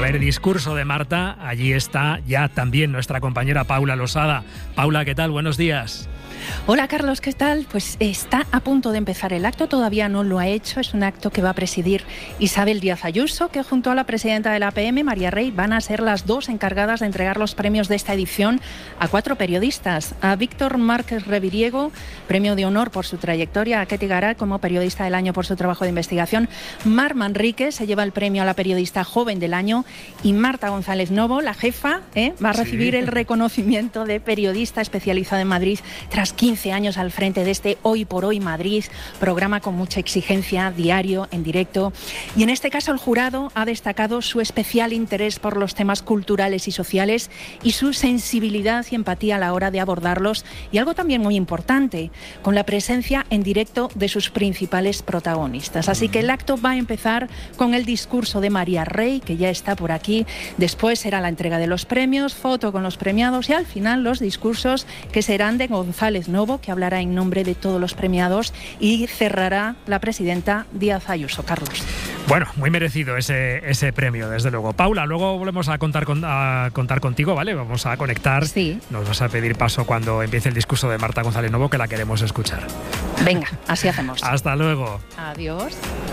haber discurso de Marta. Allí está ya también nuestra compañera Paula Losada. Paula, ¿qué tal? Buenos días. Hola Carlos, ¿qué tal? Pues está a punto de empezar el acto, todavía no lo ha hecho, es un acto que va a presidir Isabel Díaz Ayuso, que junto a la presidenta de la APM, María Rey, van a ser las dos encargadas de entregar los premios de esta edición a 4 periodistas. A Víctor Márquez Reviriego, premio de honor por su trayectoria; a Ketty Garat como periodista del año por su trabajo de investigación; Mar Manrique se lleva el premio a la periodista joven del año; y Marta González Novo, la jefa, va a recibir el reconocimiento de periodista especializada en Madrid tras 15 años al frente de este Hoy por Hoy Madrid, programa con mucha exigencia, diario, en directo. Y en este caso el jurado ha destacado su especial interés por los temas culturales y sociales y su sensibilidad y empatía a la hora de abordarlos, y algo también muy importante, con la presencia en directo de sus principales protagonistas. Así que el acto va a empezar con el discurso de María Rey, que ya está por aquí. Después será la entrega de los premios, foto con los premiados y al final los discursos, que serán de González Novo, que hablará en nombre de todos los premiados, y cerrará la presidenta Díaz Ayuso. Carlos. Bueno, muy merecido ese premio, desde luego. Paula, luego volvemos a contar contigo, ¿vale? Vamos a conectar. Sí. Nos vas a pedir paso cuando empiece el discurso de Marta González Novo, que la queremos escuchar. Venga, así hacemos. Hasta luego. Adiós.